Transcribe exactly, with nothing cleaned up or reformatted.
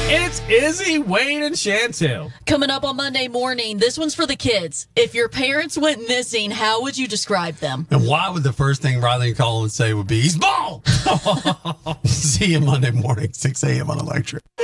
It's Izzy, Wayne, and Chantel. Coming up on Monday morning, this one's for the kids. If your parents went missing, how would you describe them? And why would the first thing Riley and Colin would say would be, he's bald? See you Monday morning, six a.m. on Electric.